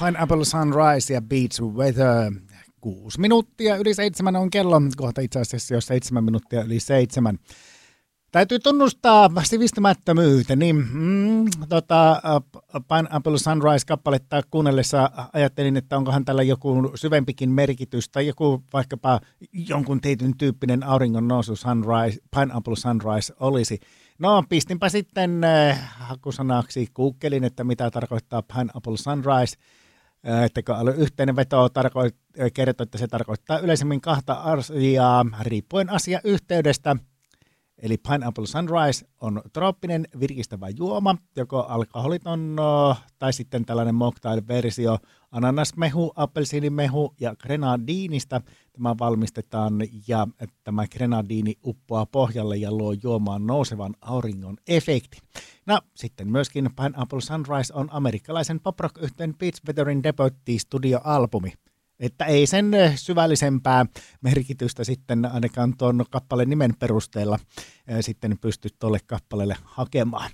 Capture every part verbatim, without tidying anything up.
Pineapple Sunrise ja Beach Weather. Kuusi minuuttia yli seitsemän on kello. Kohta itse asiassa jo seitsemän minuuttia yli seitsemän. Täytyy tunnustaa sivistymättömyyteni. Mm, tota, Pineapple Sunrise-kappaletta kuunnellessa ajattelin, että onkohan tällä joku syvempikin merkitys tai joku vaikkapa jonkun tietyn tyyppinen auringon nousu sunrise, Pineapple Sunrise olisi. No, pistinpä sitten äh, hakusanaksi Googlein, että mitä tarkoittaa Pineapple Sunrise. Äh, tekoäly yhteenveto tarko- kertoo, että se tarkoittaa yleisemmin kahta asiaa riippuen asiayhteydestä. Eli Pineapple Sunrise on trooppinen virkistävä juoma, joko alkoholiton tai sitten tällainen mocktail-versio ananasmehu, appelsiinimehu ja grenadiinista. Tämä valmistetaan ja tämä grenadiini uppoaa pohjalle ja luo juomaan nousevan auringon efekti. No sitten myöskin Pineapple Sunrise on amerikkalaisen pop-rock-yhtyeen Beach Weatherin debutti-studioalbumi. Että ei sen syvällisempää merkitystä sitten ainakaan tuon kappaleen nimen perusteella sitten pysty tuolle kappaleelle hakemaan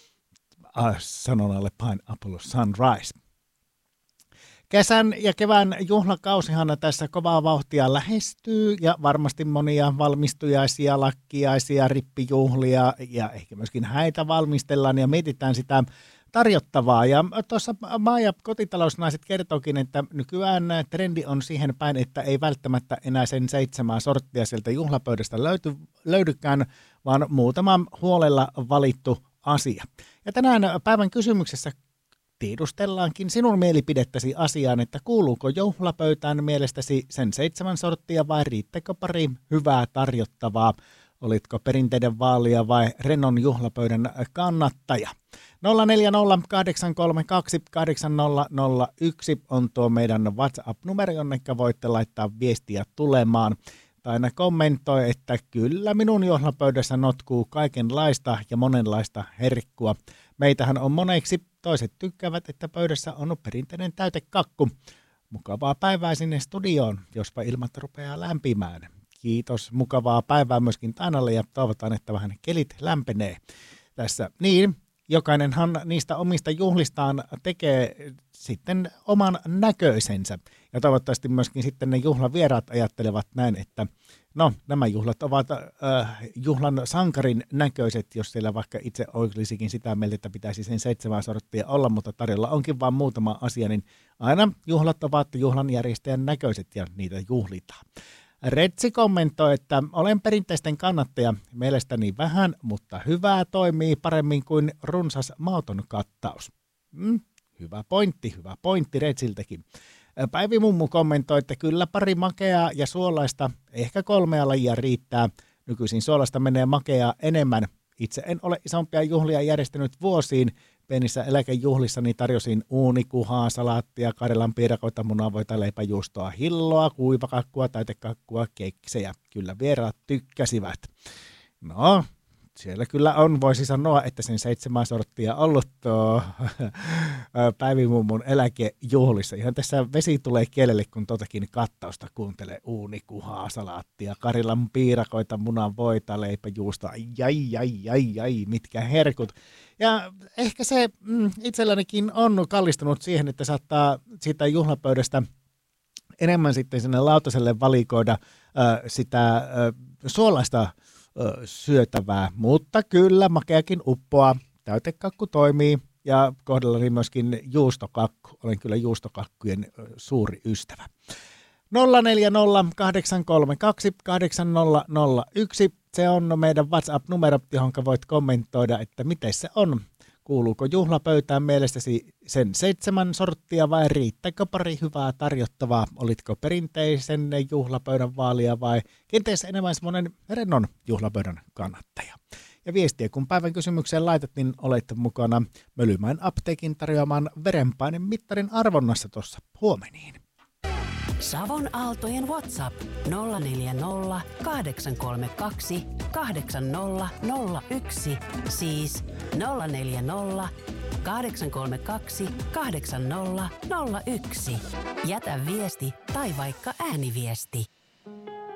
sanonnalle Pineapple Sunrise. Kesän ja kevään juhlakausihan tässä kovaa vauhtia lähestyy ja varmasti monia valmistujaisia, lakkiaisia, rippijuhlia ja ehkä myöskin häitä valmistellaan ja mietitään sitä tarjottavaa. Ja tuossa maa- ja kotitalousnaiset kertookin, että nykyään trendi on siihen päin, että ei välttämättä enää sen seitsemää sorttia sieltä juhlapöydästä löyty, löydykään, vaan muutama huolella valittu asia. Ja tänään päivän kysymyksessä tiedustellaankin sinun mielipidettäsi asiaan, että kuuluuko juhlapöytään mielestäsi sen seitsemän sorttia vai riittäkö pari hyvää tarjottavaa? Olitko perinteiden vaalia vai rennon juhlapöydän kannattaja? nolla neljä nolla kahdeksan kolme kaksi kahdeksan nolla nolla yksi on tuo meidän WhatsApp-numero, jonne voitte laittaa viestiä tulemaan. Tai aina kommentoi, että kyllä minun juhlapöydässä notkuu kaikenlaista ja monenlaista herkkua. Meitähän on moneksi, toiset tykkäävät, että pöydässä on perinteinen täytekakku. Mukavaa päivää sinne studioon, jospa ilmat rupeaa lämpimään. Kiitos, mukavaa päivää myöskin Tainalle ja toivotaan, että vähän kelit lämpenee tässä. Niin, jokainenhan niistä omista juhlistaan tekee sitten oman näköisensä. Ja toivottavasti myöskin sitten ne juhlavieraat ajattelevat näin, että no, nämä juhlat ovat äh, juhlan sankarin näköiset, jos siellä vaikka itse olisikin sitä mieltä, että pitäisi sen seitsemän sorttia olla, mutta tarjolla onkin vain muutama asia, niin aina juhlat ovat juhlan järjestäjän näköiset ja niitä juhlitaan. Retsi kommentoi, että olen perinteisten kannattaja. Mielestäni vähän, mutta hyvää toimii paremmin kuin runsas mauton kattaus. Mm, hyvä pointti, hyvä pointti Retsiltäkin. Päivi Mummu kommentoi, että kyllä pari makeaa ja suolaista, ehkä kolmea lajia riittää. Nykyisin suolasta menee makeaa enemmän. Itse en ole isompia juhlia järjestänyt vuosiin. Pienissä eläkejuhlissani tarjosin uunikuhaa, salaattia, karjalan piirakoita, munavoita, leipäjuustoa, hilloa, kuivakakkua, täytekakkua, keksejä. Kyllä vieraat tykkäsivät. No, siellä kyllä on, voisi sanoa, että sen seitsemän sorttia ollut tuo Päivimummun eläkejuhlissa. Ihan tässä vesi tulee kielelle, kun tuotakin kattausta kuuntelee uunikuhaa, salaattia, karjalan piirakoita, munavoita, leipäjuustoa. Ai, ai, ai, ai, mitkä herkut. Ja ehkä se mm, itsellänikin on kallistunut siihen, että saattaa siitä juhlapöydästä enemmän sitten sinne lautaselle valikoida äh, sitä äh, suolaista äh, syötävää. Mutta kyllä, makeakin uppoa, täytekakku toimii ja kohdallani myöskin juustokakku. Olen kyllä juustokakkujen äh, suuri ystävä. nolla neljä nolla kahdeksan kolme kaksi kahdeksan nolla nolla yksi. Se on meidän WhatsApp-numero, johon voit kommentoida, että miten se on. Kuuluuko juhlapöytään mielestäsi sen seitsemän sorttia vai riittääkö pari hyvää tarjottavaa? Olitko perinteisen juhlapöydän vaalia vai kenties enemmän semmoinen rennon juhlapöydän kannattaja? Ja viestiä, kun päivän kysymykseen laitat, niin olet mukana Mölymäen apteekin tarjoamaan verenpainemittarin arvonnassa tuossa huomeniin. Savon Aaltojen WhatsApp nolla neljä nolla kahdeksan kolme kaksi kahdeksan nolla nolla yksi, siis nolla neljä nolla kahdeksan kolme kaksi kahdeksan nolla nolla yksi. Jätä viesti tai vaikka ääniviesti.